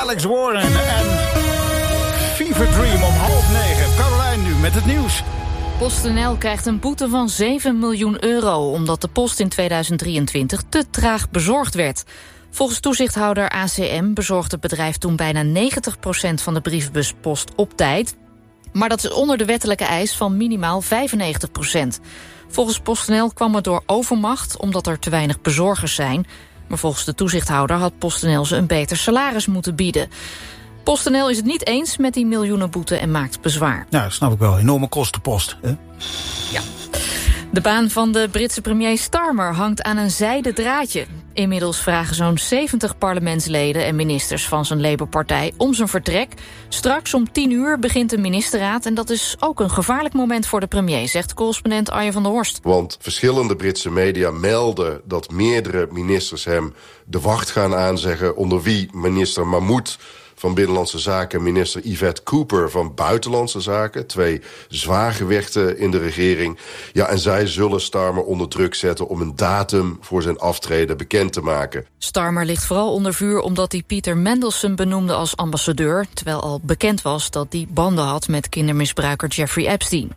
Alex Warren en Fever Dream om 8:30. Caroline nu met het nieuws. PostNL krijgt een boete van 7 miljoen euro... omdat de post in 2023 te traag bezorgd werd. Volgens toezichthouder ACM bezorgde het bedrijf toen bijna 90% van de brievenbuspost op tijd. Maar dat is onder de wettelijke eis van minimaal 95%. Volgens PostNL kwam het door overmacht omdat er te weinig bezorgers zijn. Maar volgens de toezichthouder had PostNL ze een beter salaris moeten bieden. PostNL is het niet eens met die miljoenenboete en maakt bezwaar. Nou, dat snap ik wel. Enorme kostenpost. Hè? Ja. De baan van de Britse premier Starmer hangt aan een zijden draadje. Inmiddels vragen zo'n 70 parlementsleden en ministers van zijn Labour-partij om zijn vertrek. Straks om 10:00 begint de ministerraad en dat is ook een gevaarlijk moment voor de premier, zegt correspondent Arjen van der Horst. Want verschillende Britse media melden dat meerdere ministers hem de wacht gaan aanzeggen, onder wie minister Mahmoud van Binnenlandse Zaken, minister Yvette Cooper van Buitenlandse Zaken. 2 zwaargewichten in de regering. Ja, en zij zullen Starmer onder druk zetten om een datum voor zijn aftreden bekend te maken. Starmer ligt vooral onder vuur omdat hij Peter Mandelson benoemde als ambassadeur, terwijl al bekend was dat hij banden had met kindermisbruiker Jeffrey Epstein.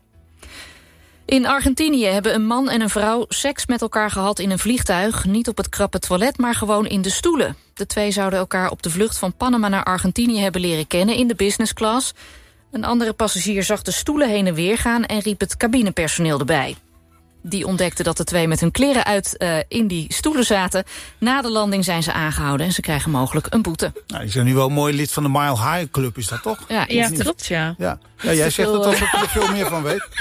In Argentinië hebben een man en een vrouw seks met elkaar gehad in een vliegtuig. Niet op het krappe toilet, maar gewoon in de stoelen. De twee zouden elkaar op de vlucht van Panama naar Argentinië hebben leren kennen in de business class. Een andere passagier zag de stoelen heen en weer gaan en riep het cabinepersoneel erbij. Die ontdekte dat de twee met hun kleren uit in die stoelen zaten. Na de landing zijn ze aangehouden en ze krijgen mogelijk een boete. Nou, die zijn nu wel een mooi lid van de Mile High Club, is dat toch? Ja, klopt, ja. Ja, jij zegt het alsof je er veel meer van weet.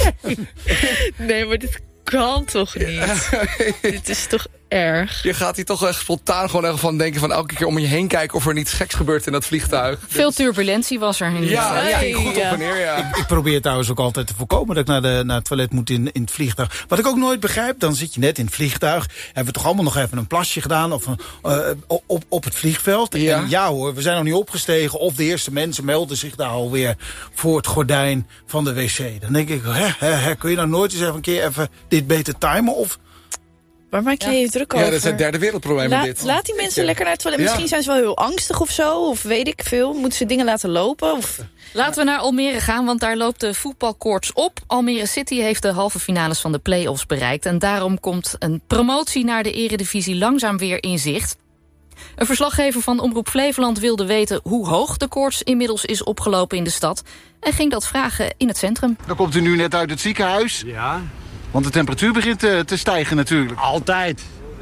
Nee, maar dit kan toch niet? Dit is toch erg? Je gaat hier toch echt spontaan gewoon ervan van denken van elke keer om je heen kijken of er niets geks gebeurt in dat vliegtuig. Veel turbulentie was er. Ja, goed op en neer, ja. Ik probeer trouwens ook altijd te voorkomen dat ik naar het toilet moet in het vliegtuig. Wat ik ook nooit begrijp, dan zit je net in het vliegtuig. Hebben we toch allemaal nog even een plasje gedaan of op het vliegveld. Ja. En ja hoor, we zijn nog niet opgestegen of de eerste mensen melden zich daar alweer voor het gordijn van de wc. Dan denk ik, kun je nou nooit eens even een keer even dit beter timen of... Waar maak je je druk over? Ja, dat is het derde wereldprobleem dit. Laat die mensen lekker naar het toilet. Misschien zijn ze wel heel angstig of zo. Of weet ik veel. Moeten ze dingen laten lopen? Of... Laten we naar Almere gaan, want daar loopt de voetbalkoorts op. Almere City heeft de halve finales van de play-offs bereikt. En daarom komt een promotie naar de eredivisie langzaam weer in zicht. Een verslaggever van Omroep Flevoland wilde weten hoe hoog de koorts inmiddels is opgelopen in de stad. En ging dat vragen in het centrum. Dan komt u nu net uit het ziekenhuis. Ja. Want de temperatuur begint te stijgen natuurlijk. Altijd.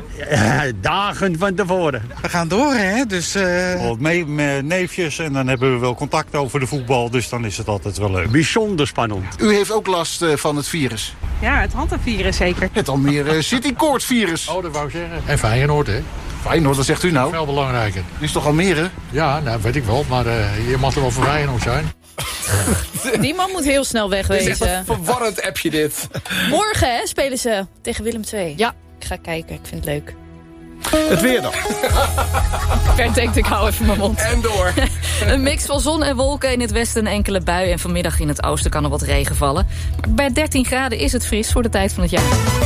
Dagen van tevoren. We gaan door, hè. Dus met neefjes en dan hebben we wel contact over de voetbal. Dus dan is het altijd wel leuk. Bijzonder spannend. U heeft ook last van het virus. Ja, het handenvirus zeker. Het Almere City Koorts virus. Oh, dat wou ik zeggen. En Feyenoord, hè. Feyenoord, wat zegt u nou? Veel belangrijker. Is toch Almere? Ja, nou, weet ik wel. Maar je mag er wel voor Feyenoord zijn. Die man moet heel snel wegwezen. Het is echt een verwarrend appje dit. Morgen hè, spelen ze tegen Willem II. Ja. Ik ga kijken, ik vind het leuk. Het weer dan. Bert denkt, ik hou even mijn mond. En door. Een mix van zon en wolken, in het westen een enkele bui. En vanmiddag in het oosten kan er wat regen vallen. Maar bij 13 graden is het fris voor de tijd van het jaar.